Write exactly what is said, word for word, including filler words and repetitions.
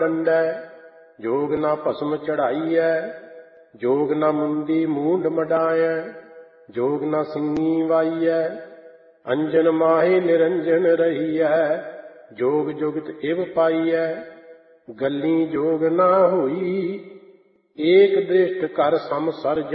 ਡੰਡੈ, ਜੋਗ ਨਾ ਭਸਮ ਚੜਾਈਐ, ਜੋਗ ਨਾ ਮੁੰਦੀ ਮੂੰਡ ਮਡਾਇਐ, ਜੋਗ ਨਾ ਸਿੰਘੀ ਵਾਈਐ, ਅੰਜਨ ਮਾਹੇ ਨਿਰੰਜਨ ਰਹੀਐ, ਜੋਗ ਜੁਗਤ ਇਵ ਪਾਈਐ, ਗੱਲੀ ਜੋਗ ਨਾ ਹੋਈ, ਏਕ ਦ੍ਰਿਸ਼ਟ ਕਰ ਸੰਸਰ